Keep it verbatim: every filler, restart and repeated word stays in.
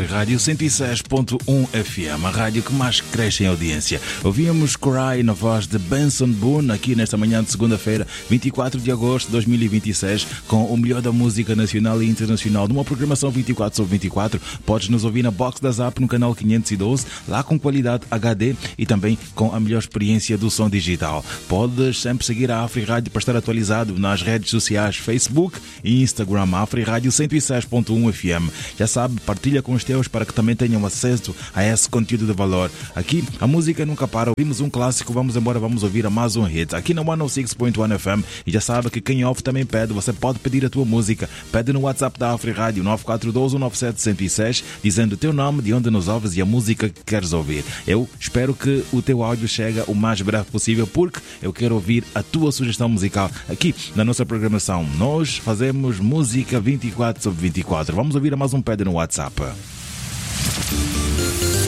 Rádio cento e seis ponto um F M, a rádio que mais cresce em audiência. Ouvíamos Cry na voz de Benson Boone aqui nesta manhã de segunda-feira, vinte e quatro de agosto de dois mil e vinte e seis, com o melhor da música nacional e internacional numa programação vinte e quatro sobre vinte e quatro. Podes nos ouvir na box da Zap no canal quinhentos e doze, lá com qualidade H D e também com a melhor experiência do som digital. Podes sempre seguir a Afri Rádio para estar atualizado nas redes sociais Facebook e Instagram, Afri Rádio cento e seis ponto um F M. Já sabe, partilha com os teus para que também tenham acesso a esse conteúdo de valor. Aqui a música nunca para, ouvimos um clássico, vamos embora, vamos ouvir a mais um hit aqui na cento e seis ponto um F M. E já sabe que quem ouve também pede, você pode pedir a tua música, pede no WhatsApp da Afri Rádio nove quatro um dois um nove sete um zero seis, dizendo o teu nome, de onde nos ouves e a música que queres ouvir. Eu espero que o teu áudio chegue o mais breve possível, porque eu quero ouvir a tua sugestão musical aqui na nossa programação. Nós fazemos música vinte e quatro sobre vinte e quatro. Vamos ouvir a mais um pede no WhatsApp.